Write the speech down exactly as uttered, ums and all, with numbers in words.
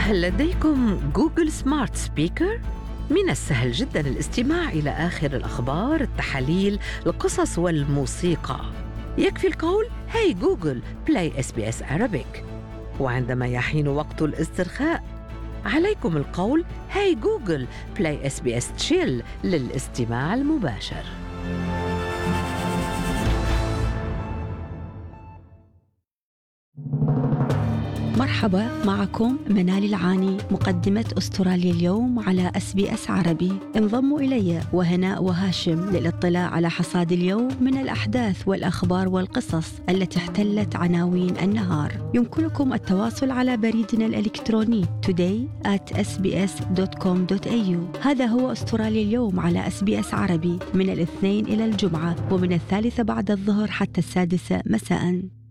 هل لديكم جوجل سمارت سبيكر؟ من السهل جدا الاستماع إلى آخر الأخبار، التحاليل، القصص والموسيقى. يكفي القول هاي جوجل بلاي اس بي اس Arabic. وعندما يحين وقت الاسترخاء عليكم القول هاي جوجل بلاي اس بي اس تشيل للاستماع المباشر. مرحبا، معكم منال العاني مقدمة أستراليا اليوم على اس بي اس عربي. انضموا إلي وهناء وهاشم للاطلاع على حصاد اليوم من الأحداث والأخبار والقصص التي احتلت عناوين النهار. يمكنكم التواصل على بريدنا الإلكتروني today at s b s dot com dot a u. هذا هو أستراليا اليوم على اس بي اس عربي من الاثنين إلى الجمعة، ومن الثالثة بعد الظهر حتى السادسة مساءً.